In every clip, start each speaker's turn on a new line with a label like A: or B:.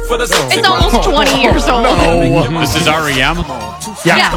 A: It's almost 20 years old.
B: No. This is REM?
A: Yeah.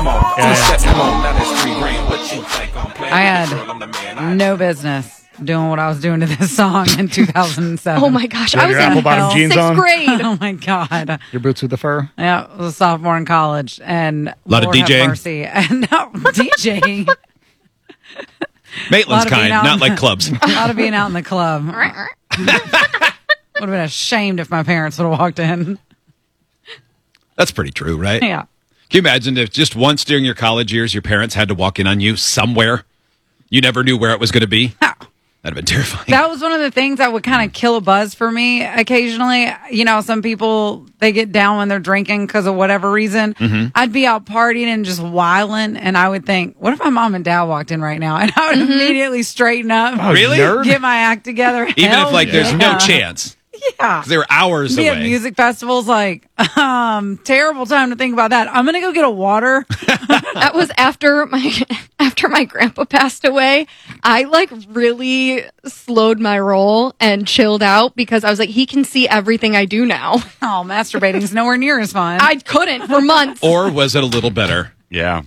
C: I had no business doing what I was doing to this song in 2007.
A: Oh my gosh.
D: You
A: I
D: had
A: was
D: your
A: in
D: apple-bottom jeans
A: 6th
D: on?
A: grade.
C: Oh my God.
D: Your boots with the fur?
C: Yeah, I was a sophomore in college, and
B: A lot of
C: Lord have
B: DJing?
C: mercy. And no, DJing.
B: Maitland's
C: Lot of being
B: kind,
C: out-
B: not like clubs.
C: A lot of being out in the club. Would have been ashamed if my parents would have walked in.
B: That's pretty true, right?
C: Yeah.
B: Can you imagine if just once during your college years your parents had to walk in on you somewhere? You never knew where it was going to be?
C: No.
B: That'd have been terrifying.
C: That was one of the things that would kind of kill a buzz for me occasionally. You know, some people, they get down when they're drinking because of whatever reason.
B: Mm-hmm.
C: I'd be out partying and just wilding, and I would think, what if my mom and dad walked in right now? And I would immediately straighten up.
D: Oh,
B: Really?
D: nerd.
C: Get my act together.
B: Even
C: Hell
B: if, like, there's no
C: yeah.
B: chance.
C: Yeah.
B: 'Cause they were hours
C: Be at
B: away.
C: music festivals, like, terrible time to think about that. I'm going to go get a water.
A: That was after my grandpa passed away. I like really slowed my roll and chilled out because I was like, he can see everything I do now.
C: Oh, masturbating's nowhere near as fun.
A: I couldn't for months.
B: Or was it a little better?
E: Yeah.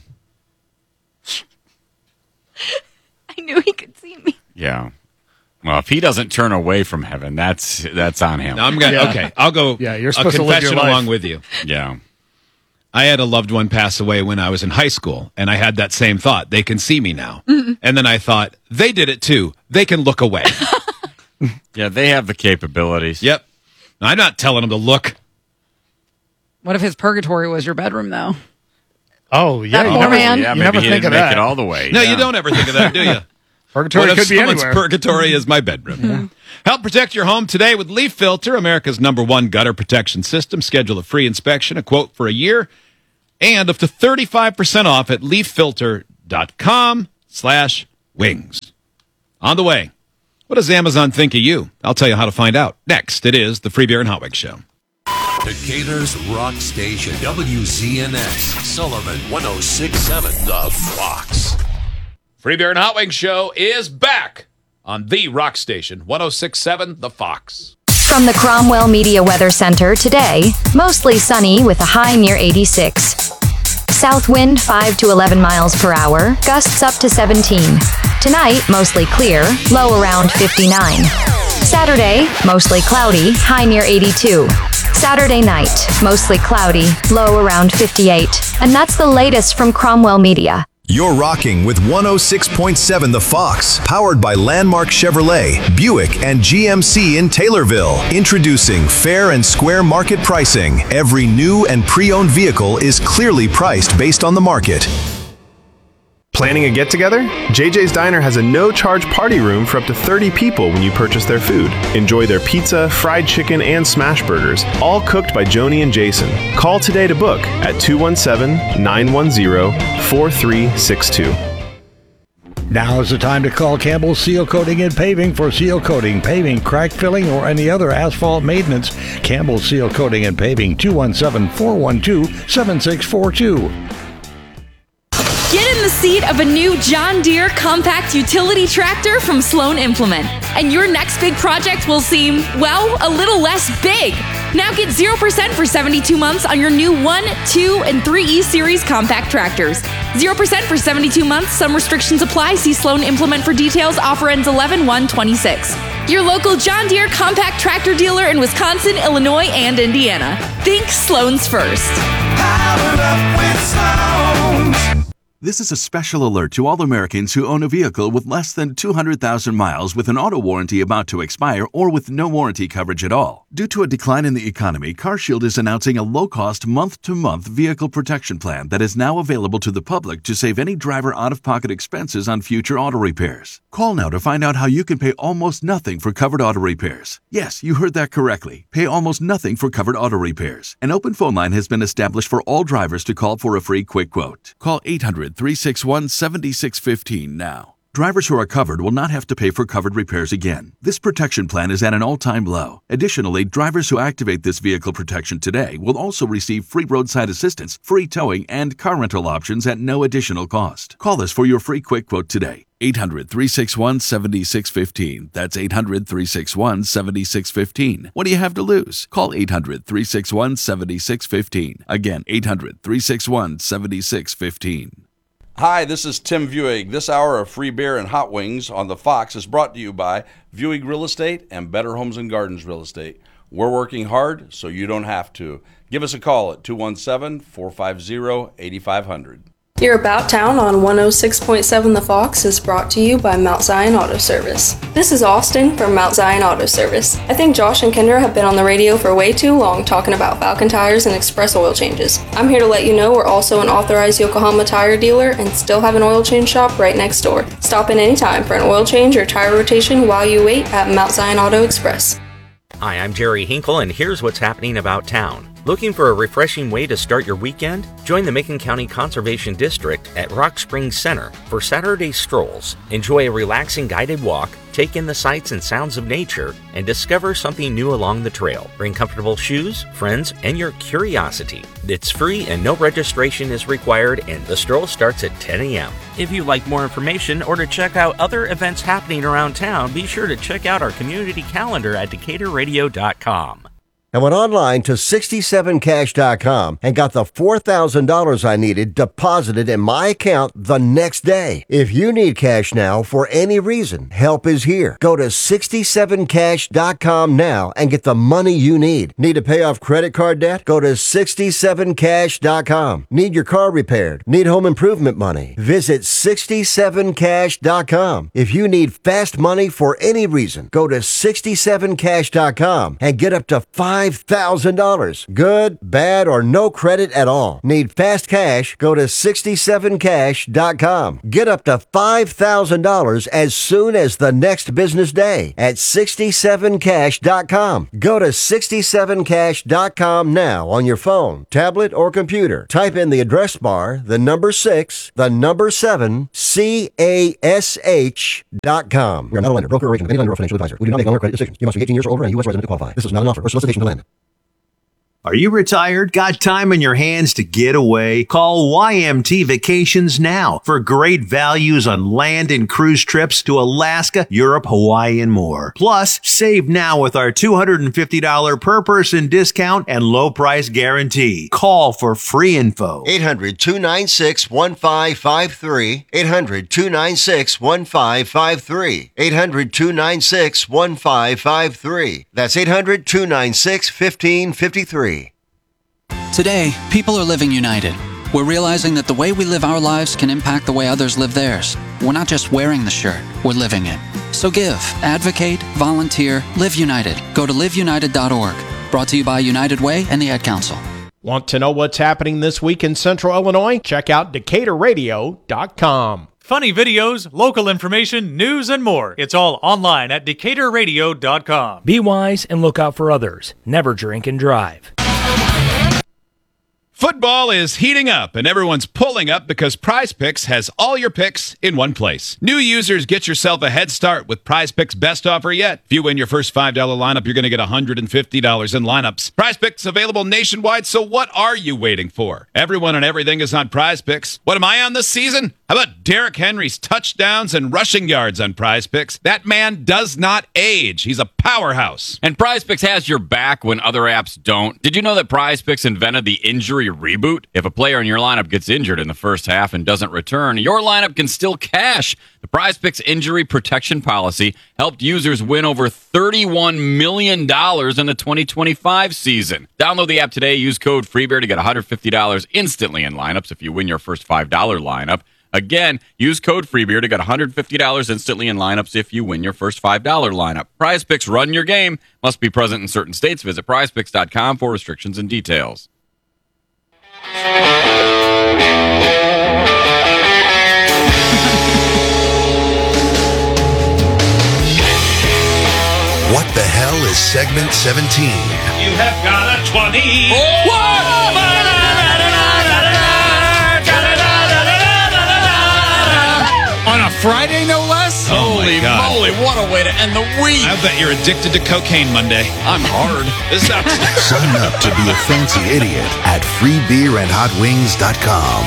A: I knew he could see me.
E: Yeah. Well, if he doesn't turn away from heaven, that's on him.
B: No, I'm gonna,
D: Yeah.
B: okay, I'll go
D: Yeah, you're
B: a
D: supposed to live your
B: confession
D: life.
B: along with you.
E: Yeah.
B: I had a loved one pass away when I was in high school, and I had that same thought. They can see me now. And then I thought, they did it too. They can look away.
E: Yeah, they have the capabilities.
B: Yep. I'm not telling them to look.
C: What if his purgatory was your bedroom, though?
D: Oh, yeah.
A: That
D: you
A: poor
D: never,
A: man.
E: Yeah,
D: you
E: maybe
D: never
E: he
D: think
E: didn't
D: of
E: make
D: that.
E: it all the way.
B: No,
E: Yeah.
B: you don't ever think of that, do you?
D: Purgatory
B: What if
D: could be
B: someone's
D: anywhere.
B: purgatory is my bedroom? Help protect your home today with Leaf Filter, America's #1 gutter protection system. Schedule a free inspection, a quote for a year, and up to 35% off at leaffilter.com/wings. On the way. What does Amazon think of you? I'll tell you how to find out. Next, it is the Free Beer and Hot Wings Show.
F: Decatur's Rock Station, WZNX, Sullivan 1067, The Fox.
B: Free Beer and Hot Wings Show is back on the Rock Station, 1067 The Fox.
G: From the Cromwell Media Weather Center today, mostly sunny with a high near 86. South wind 5 to 11 miles per hour, gusts up to 17. Tonight, mostly clear, low around 59. Saturday, mostly cloudy, high near 82. Saturday night, mostly cloudy, low around 58. And that's the latest from Cromwell Media.
H: You're rocking with 106.7 The Fox, powered by Landmark Chevrolet, Buick, and GMC in Taylorville. Introducing fair and square market pricing. Every new and pre-owned vehicle is clearly priced based on the market.
I: Planning a get-together? JJ's Diner has a no-charge party room for up to 30 people when you purchase their food. Enjoy their pizza, fried chicken, and smash burgers, all cooked by Joni and Jason. Call today to book at 217-910-4362.
D: Now is the time to call Campbell Seal Coating and Paving for seal coating, paving, crack filling, or any other asphalt maintenance. Campbell Seal Coating and Paving, 217-412-7642.
J: Get in the seat of a new John Deere compact utility tractor from Sloan Implement, and your next big project will seem, well, a little less big. Now get 0% for 72 months on your new 1, 2, and 3E Series compact tractors. 0% for 72 months. Some restrictions apply. See Sloan Implement for details. Offer ends 11/1/26. Your local John Deere compact tractor dealer in Wisconsin, Illinois, and Indiana. Think Sloan's first.
F: Powered up with Sloan.
K: This is a special alert to all Americans who own a vehicle with less than 200,000 miles with an auto warranty about to expire or with no warranty coverage at all. Due to a decline in the economy, CarShield is announcing a low-cost month-to-month vehicle protection plan that is now available to the public to save any driver out-of-pocket expenses on future auto repairs. Call now to find out how you can pay almost nothing for covered auto repairs. Yes, you heard that correctly. Pay almost nothing for covered auto repairs. An open phone line has been established for all drivers to call for a free quick quote. Call 800-361-7615 now. Drivers who are covered will not have to pay for covered repairs again. This protection plan is at an all-time low. Additionally, drivers who activate this vehicle protection today will also receive free roadside assistance, free towing, and car rental options at no additional cost. Call us for your free quick quote today. 800-361-7615. That's 800-361-7615. What do you have to lose? Call 800-361-7615. Again, 800-361-7615.
L: Hi, this is Tim Vuig. This hour of free beer and hot wings on the Fox is brought to you by Vuig Real Estate and Better Homes and Gardens Real Estate. We're working hard so you don't have to. Give us a call at 217-450-8500.
M: Your About Town on 106.7 The Fox is brought to you by Mount Zion Auto Service. This is Austin from Mount Zion Auto Service. I think Josh and Kendra have been on the radio for way too long talking about Falcon tires and express oil changes. I'm here to let you know we're also an authorized Yokohama tire dealer and still have an oil change shop right next door. Stop in anytime for an oil change or tire rotation while you wait at Mount Zion Auto Express.
N: Hi, I'm Jerry Hinkle, and here's what's happening about town. Looking for a refreshing way to start your weekend? Join the Macon County Conservation District at Rock Springs Center for Saturday strolls. Enjoy a relaxing guided walk, take in the sights and sounds of nature, and discover something new along the trail. Bring comfortable shoes, friends, and your curiosity. It's free and no registration is required, and the stroll starts at 10 a.m. If you'd like more information or to check out other events happening around town, be sure to check out our community calendar at DecaturRadio.com.
O: I went online to 67cash.com and got the $4,000 I needed deposited in my account the next day. If you need cash now for any reason, help is here. Go to 67cash.com now and get the money you need. Need to pay off credit card debt? Go to 67cash.com. Need your car repaired? Need home improvement money? Visit 67cash.com. If you need fast money for any reason, go to 67cash.com and get up to $5,000. Good, bad, or no credit at all. Need fast cash? Go to 67cash.com. Get up to $5,000 as soon as the next business day at 67cash.com. Go to 67cash.com now on your phone, tablet, or computer. Type in the address bar, the number 6, the number 7, CASH.com. We are not a lender, broker, or agent of any lender or financial advisor. We do not make loan or credit decisions. You must be 18 years or older and a U.S. resident to qualify. This is not an offer or solicitation to lend.
P: Are you retired? Got time on your hands to get away? Call YMT Vacations now for great values on land and cruise trips to Alaska, Europe, Hawaii, and more. Plus, save now with our $250 per person discount and low price guarantee. Call for free info.
O: 800-296-1553. 800-296-1553. 800-296-1553. That's 800-296-1553.
Q: Today, people are living united. We're realizing that the way we live our lives can impact the way others live theirs. We're not just wearing the shirt, we're living it. So give, advocate, volunteer, live united. Go to liveunited.org. Brought to you by United Way and the Ad Council.
R: Want to know what's happening this week in Central Illinois? Check out DecaturRadio.com.
S: Funny videos, local information, news, and more. It's all online at DecaturRadio.com.
T: Be wise and look out for others. Never drink and drive.
B: Football is heating up, and everyone's pulling up because Prize Picks has all your picks in one place. New users, get yourself a head start with Prize Picks' best offer yet. If you win your first $5 lineup, you're going to get $150 in lineups. Prize Picks available nationwide, so what are you waiting for? Everyone and everything is on Prize Picks. What am I on this season? How about Derrick Henry's touchdowns and rushing yards on Prize Picks? That man does not age. He's a powerhouse.
E: And Prize Picks has your back when other apps don't. Did you know that Prize Picks invented the injury reboot? If a player in your lineup gets injured in the first half and doesn't return, your lineup can still cash. The Prize Picks injury protection policy helped users win over $31 million in the 2025 season. Download the app today. Use code FREEBEAR to get $150 instantly in lineups if you win your first $5 lineup. Again, use code FREEBEAR to get $150 instantly in lineups if you win your first $5 lineup. Prize Picks, run your game. Must be present in certain states. Visit prizepicks.com for restrictions and details.
F: What the hell is segment 17? You have got a 20.
U: On a Friday, no less.
E: Holy
B: God.
E: moly, what a way to end the week.
B: I bet you're addicted to cocaine Monday.
E: I'm hard.
B: This out.
F: Sign up to be a fancy idiot at freebeerandhotwings.com.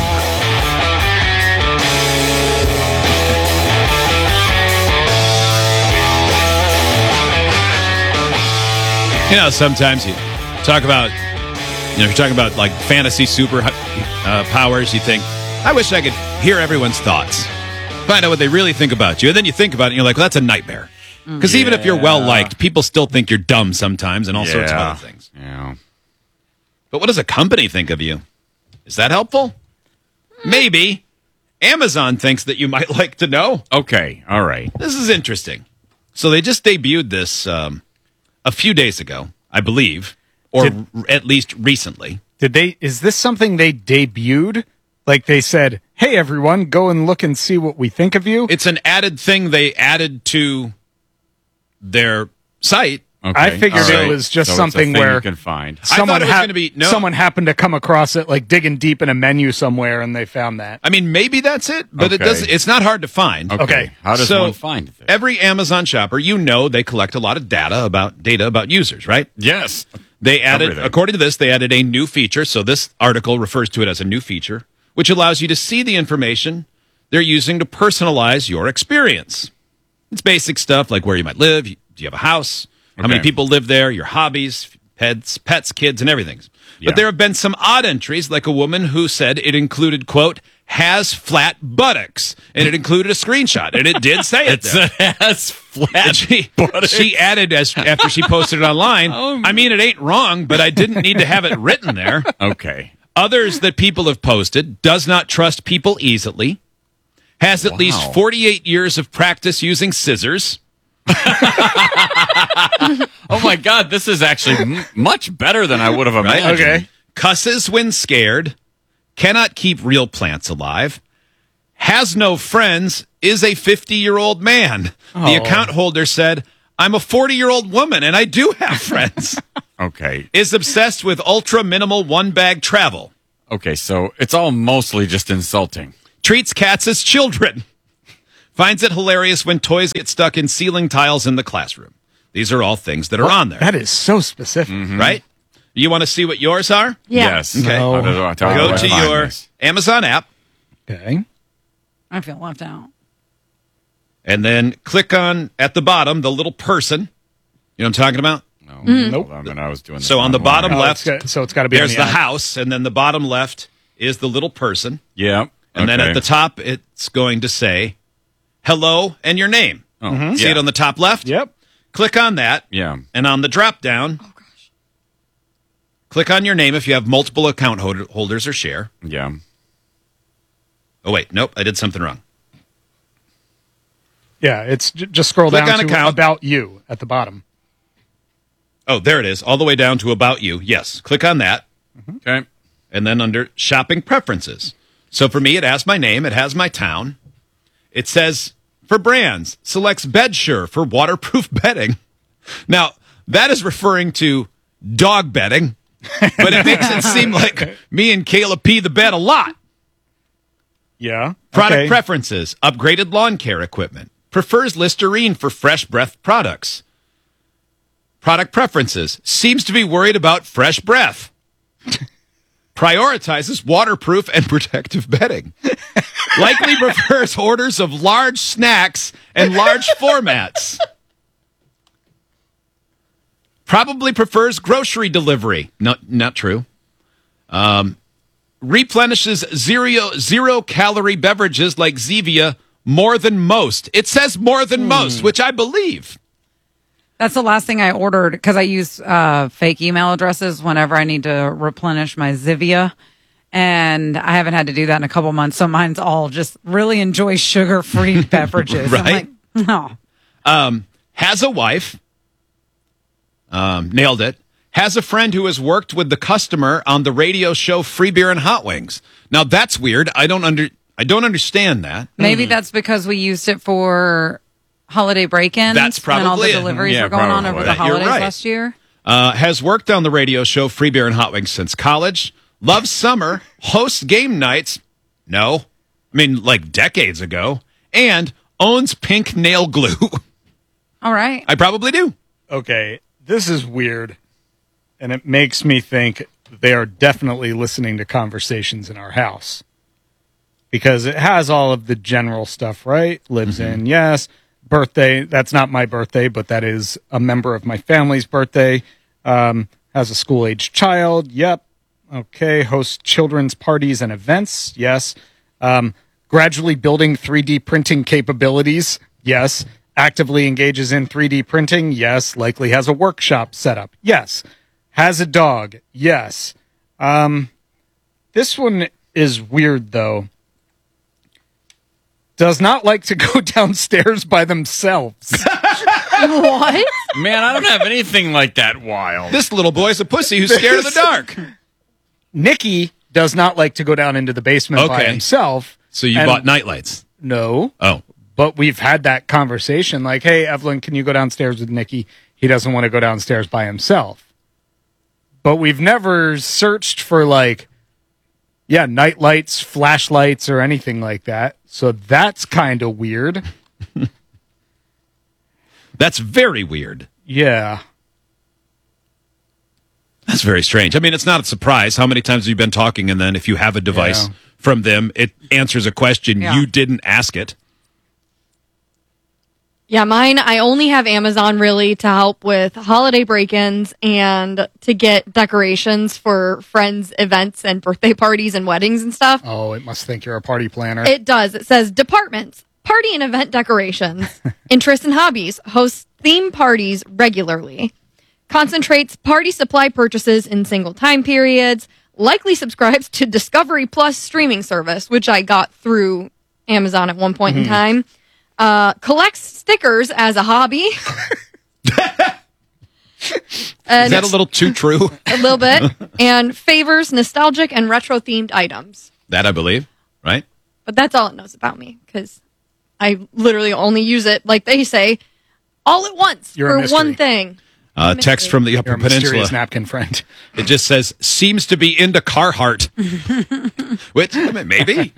B: You know, sometimes you talk about, if you're talking about like fantasy super powers, you think, I wish I could hear everyone's thoughts, find out what they really think about you. And then you think about it and you're like, well, that's a nightmare. Because even if you're well-liked, people still think you're dumb sometimes and all sorts of other things.
E: Yeah.
B: But what does a company think of you? Is that helpful? Maybe. Amazon thinks that you might like to know.
E: Okay, all right.
B: This is interesting. So they just debuted this a few days ago, I believe, or at least recently. Is this something they debuted? Like they said, hey, everyone, go and look and see what we think of you? It's an added thing they added to their site.
E: Okay.
B: I figured it was just something where
E: you can find.
B: someone happened to come across it, like digging deep in a menu somewhere, and they found that. I mean, maybe that's it, but it doesn't. It's not hard to find.
E: Okay. How does one find this?
B: Every Amazon shopper, they collect a lot of data about users, right?
E: Yes.
B: They added, according to this, they added a new feature. So this article refers to it as a new feature, which allows you to see the information they're using to personalize your experience. It's basic stuff like where you might live. Do you have a house? How many people live there? Your hobbies, pets, kids, and everything. But there have been some odd entries, like a woman who said it included, quote, has flat buttocks. And it included a screenshot. And it did say it there.
E: It has flat buttocks.
B: She added, after she posted it online, I mean, it ain't wrong, but I didn't need to have it written there.
E: Okay.
B: Others that people have posted, does not trust people easily, has at least 48 years of practice using scissors.
E: Oh my God, this is actually much better than I would have imagined.
B: Okay. Cusses when scared, cannot keep real plants alive, has no friends, is a 50-year-old man. The account holder said, I'm a 40-year-old woman and I do have friends.
E: Okay.
B: Is obsessed with ultra minimal one-bag travel.
E: Okay, so it's all mostly just insulting.
B: Treats cats as children. Finds it hilarious when toys get stuck in ceiling tiles in the classroom. These are all things that are on there. That is so specific. Right? You want to see what yours are?
A: Yeah.
E: Yes.
B: Okay.
E: No.
B: Go to your Amazon app.
R: Okay.
C: I feel left out.
B: And then click on, at the bottom, the little person. You know what I'm talking about?
E: No.
B: Nope.
E: Hold on, I was doing
B: So on the bottom left,
R: so it's got to be
B: there's
R: on
B: the
R: app.
B: house, and then the bottom left is the little person.
E: Yeah.
B: And then at the top, it's going to say, hello and your name. See it on the top left?
R: Yep.
B: Click on that.
E: Yeah.
B: And on the drop down, click on your name if you have multiple account holders or share.
E: Yeah.
B: Oh, wait. Nope. I did something wrong.
R: Yeah, it's just scroll
B: Click
R: down
B: on
R: to
B: account.
R: About You at the bottom.
B: Oh, there it is. All the way down to About You. Yes. Click on that.
E: Okay.
B: And then under Shopping Preferences. So for me, it has my name. It has my town. It says, for brands, selects Bedsure for waterproof bedding. Now, that is referring to dog bedding, but it makes it seem like me and Kayla pee the bed a lot.
R: Yeah.
B: Product preferences, upgraded lawn care equipment. Prefers Listerine for fresh breath products. Product preferences, seems to be worried about fresh breath. Prioritizes waterproof and protective bedding. Likely prefers orders of large snacks and large formats. Probably prefers grocery delivery. Not true. Replenishes zero-calorie beverages like Zevia more than most. It says more than most, which I believe.
C: That's the last thing I ordered because I use fake email addresses whenever I need to replenish my Zevia. And I haven't had to do that in a couple months. So mine's all just really enjoy sugar-free beverages.
B: Right?
C: I'm like, no.
B: Has a wife. Nailed it. Has a friend who has worked with the customer on the radio show Free Beer and Hot Wings. Now that's weird. I don't understand that.
C: Maybe that's because we used it for holiday break-ins.
B: That's probably
C: when all the
B: it.
C: deliveries were going on over the
B: You're
C: holidays
B: right.
C: last year.
B: Has worked on the radio show Free Beer and Hot Wings since college. Loves summer. Hosts game nights. No. I mean, like decades ago. And owns pink nail glue.
C: All right.
B: I probably do.
U: Okay, this is weird, and it makes me think they are definitely listening to conversations in our house. Because it has all of the general stuff, right? Lives in, yes. Birthday, that's not my birthday, but that is a member of my family's birthday. Has a school-aged child, yep. Okay, hosts children's parties and events, yes. Gradually building 3D printing capabilities, yes. Actively engages in 3D printing, yes. Likely has a workshop set up, yes. Has a dog, yes. This one is weird, though. Does not like to go downstairs by themselves.
A: What?
E: Man, I don't have anything like that wild.
B: This little boy's a pussy who's scared of the dark.
U: Nikki does not like to go down into the basement by himself.
B: So you bought nightlights?
U: No.
B: Oh.
U: But we've had that conversation like, hey, Evelyn, can you go downstairs with Nikki? He doesn't want to go downstairs by himself. But we've never searched for night lights, flashlights, or anything like that. So that's kind of weird.
B: That's very weird.
U: Yeah.
B: That's very strange. I mean, it's not a surprise. How many times have you been talking, and then if you have a device from them, it answers a question. You didn't ask it.
A: Yeah, mine, I only have Amazon really to help with holiday break-ins and to get decorations for friends' events and birthday parties and weddings and stuff.
U: Oh, it must think you're a party planner.
A: It does. It says departments, party and event decorations, interests and hobbies, hosts theme parties regularly, concentrates party supply purchases in single time periods, likely subscribes to Discovery Plus streaming service, which I got through Amazon at one point in time. Collects stickers as a hobby.
B: Is that a little too true?
A: A little bit. And favors nostalgic and retro-themed items.
B: That I believe, right?
A: But that's all it knows about me, because I literally only use it, like they say, all at once for one thing.
B: Text from the Upper
U: You're a
B: Peninsula.
U: mysterious napkin friend.
B: It just says, seems to be into Carhartt. Which, maybe.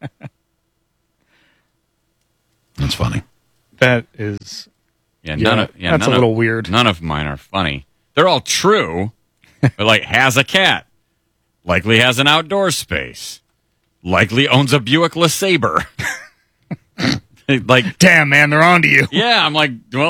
B: That's funny.
U: That is... that's a little weird.
E: None of mine are funny. They're all true. But has a cat. Likely has an outdoor space. Likely owns a Buick LeSabre.
U: Damn, man, they're on to you.
E: Yeah, I'm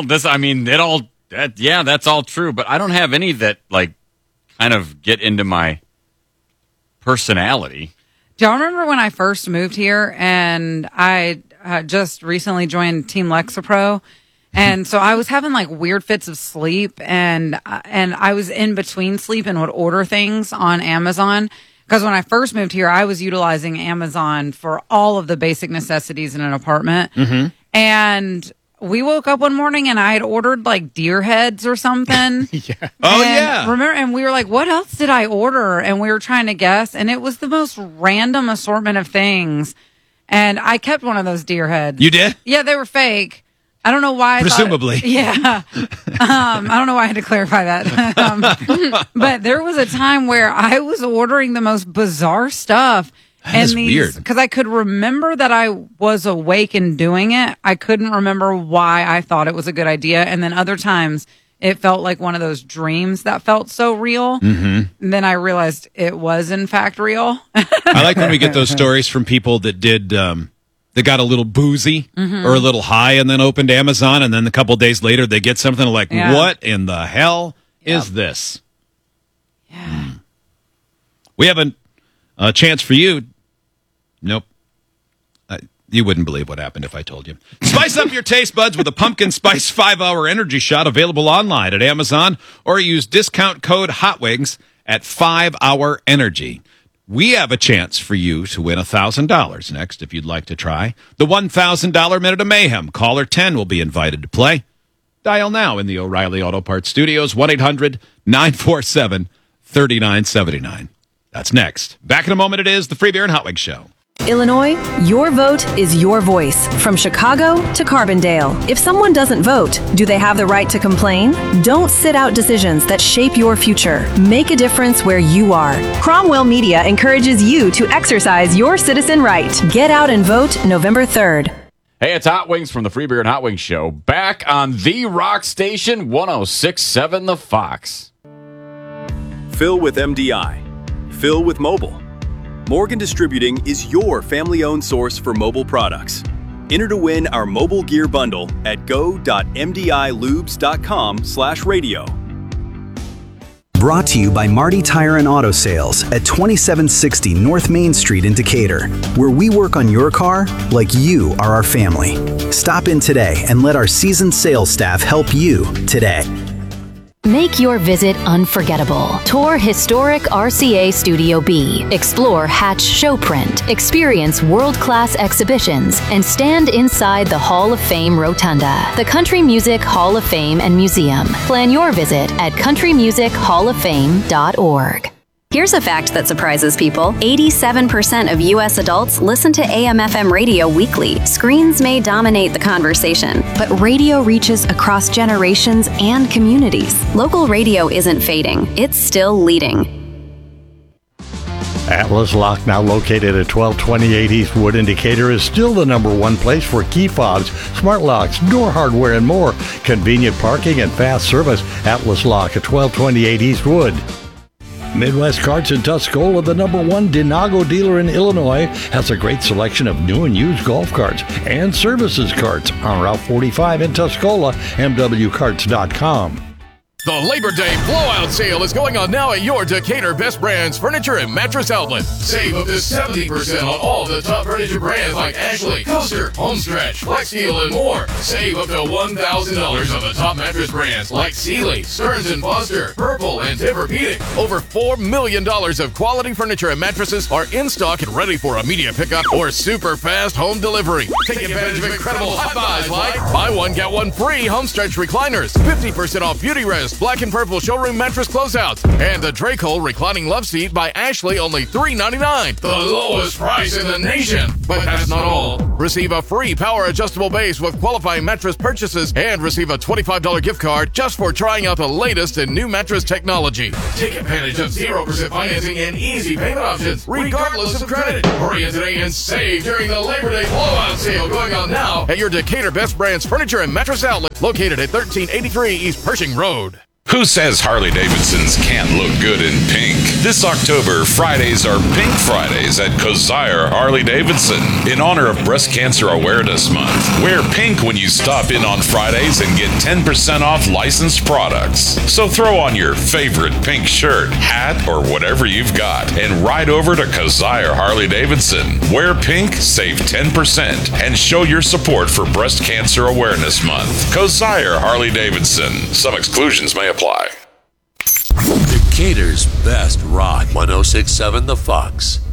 E: that's all true. But I don't have any that, kind of get into my personality.
C: Do y'all remember when I first moved here and I just recently joined Team Lexapro? And so I was having weird fits of sleep and I was in between sleep and would order things on Amazon. Because when I first moved here, I was utilizing Amazon for all of the basic necessities in an apartment. Mm-hmm. And we woke up one morning and I had ordered deer heads or something.
U: Yeah.
C: Remember, and we were like, what else did I order? And we were trying to guess. And it was the most random assortment of things. And I kept one of those deer heads.
B: You did?
C: Yeah, they were fake. I don't know why.
B: Presumably.
C: I don't know why I had to clarify that. But there was a time where I was ordering the most bizarre stuff.
B: That's weird.
C: Because I could remember that I was awake and doing it. I couldn't remember why I thought it was a good idea. And then other times it felt like one of those dreams that felt so real. Mm-hmm. And then I realized it was in fact real.
B: I like when we get those stories from people that did, they got a little boozy or a little high and then opened Amazon. And then a couple days later, they get something what in the hell is this? Yeah. We have a chance for you. Nope. You wouldn't believe what happened if I told you. Spice up your taste buds with a pumpkin spice 5-hour energy shot available online at Amazon or use discount code HOTWINGS at 5-hour energy. We have a chance for you to win $1,000 next if you'd like to try. The $1,000 Minute of Mayhem. Caller 10 will be invited to play. Dial now in the O'Reilly Auto Parts Studios, 1-800-947-3979. That's next. Back in a moment, it is the Free Beer and Hot Wings Show.
V: Illinois, your vote is your voice. From Chicago to Carbondale. If someone doesn't vote, do they have the right to complain? Don't sit out decisions that shape your future. Make a difference where you are. Cromwell Media encourages you to exercise your citizen right. Get out and vote November 3rd.
E: Hey, it's Hot Wings from the Free Beer and Hot Wings Show, back on the rock station 106.7 The Fox.
G: Fill with MDI. Fill with mobile. Morgan Distributing is your family-owned source for mobile products. Enter to win our mobile gear bundle at go.mdilubes.com/radio.
H: Brought to you by Marty Tire and Auto Sales at 2760 North Main Street in Decatur, where we work on your car like you are our family. Stop in today and let our seasoned sales staff help you today.
W: Make your visit unforgettable. Tour historic RCA Studio B. Explore Hatch Showprint. Experience world-class exhibitions and stand inside the Hall of Fame Rotunda, the Country Music Hall of Fame and Museum. Plan your visit at countrymusichofoffame.org.
V: Here's a fact that surprises people. 87% of U.S. adults listen to AM/FM radio weekly. Screens may dominate the conversation, but radio reaches across generations and communities. Local radio isn't fading. It's still leading.
D: Atlas Lock, now located at 1228 East Wood in Decatur, is still the #1 place for key fobs, smart locks, door hardware, and more. Convenient parking and fast service. Atlas Lock at 1228 East Wood. Midwest Carts in Tuscola, the #1 Denago dealer in Illinois, has a great selection of new and used golf carts and services carts on Route 45 in Tuscola, mwcarts.com.
X: The Labor Day blowout sale is going on now at your Decatur Best Brands Furniture and Mattress Outlet. Save up to 70% on all the top furniture brands like Ashley, Coaster, Homestretch, Flexsteel, and more. Save up to $1,000 on the top mattress brands like Sealy, Stearns & Foster, Purple, and Tempur-Pedic. Over $4 million of quality furniture and mattresses are in stock and ready for immediate pickup or super fast home delivery. Take advantage of incredible hot buys like buy one, get one free Homestretch recliners, 50% off Beauty Rest, Black and Purple showroom mattress closeouts, and the Drake-Hole reclining love seat by Ashley, only $3.99. The lowest price in the nation. But that's not all. Receive a free power adjustable base with qualifying mattress purchases and receive a $25 gift card just for trying out the latest in new mattress technology. Take advantage of 0% financing and easy payment options, regardless of credit. Hurry in today and save during the Labor Day blowout sale going on now at your Decatur Best Brands Furniture and Mattress Outlet, located at 1383 East Pershing Road.
Y: Who says Harley-Davidsons can't look good in pink? This October, Fridays are Pink Fridays at Kazire Harley-Davidson in honor of Breast Cancer Awareness Month. Wear pink when you stop in on Fridays and get 10% off licensed products. So throw on your favorite pink shirt, hat, or whatever you've got and ride over to Kazire Harley-Davidson. Wear pink, save 10%, and show your support for Breast Cancer Awareness Month. Kazire Harley-Davidson. Some exclusions may apply.
F: Decatur's best rock, 106.7 The Fox.